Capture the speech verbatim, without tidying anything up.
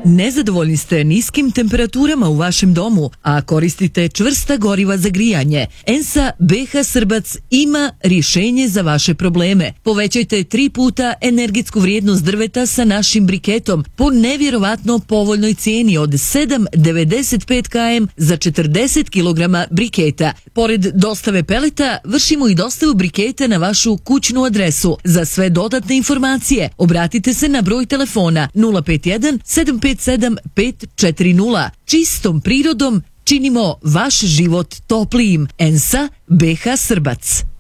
Nezadovoljni ste niskim temperaturama u vašem domu, a koristite čvrsta goriva za grijanje. ENSA B H Srbac ima rješenje za vaše probleme. Povećajte tri puta energetsku vrijednost drveta sa našim briketom po nevjerovatno povoljnoj cijeni od sedam devedeset pet km za četrdeset kilograma briketa. Pored dostave peleta, vršimo i dostavu briketa na vašu kućnu adresu. Za sve dodatne informacije obratite se na broj telefona nula pet jedan sedam pet sedam pet četiri nula. Čistom prirodom činimo vaš život toplijim. ENSA B H Srbac.